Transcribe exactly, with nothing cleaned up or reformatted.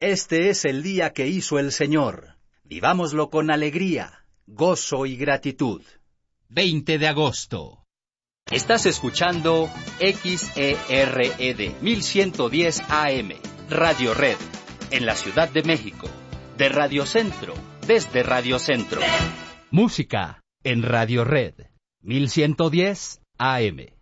Este es el día que hizo el Señor. Vivámoslo con alegría, gozo y gratitud. veinte de agosto. Estás escuchando X E R E D mil ciento diez A M, Radio Red, en la Ciudad de México. De Radio Centro, desde Radio Centro. Música en Radio Red, mil ciento diez A M.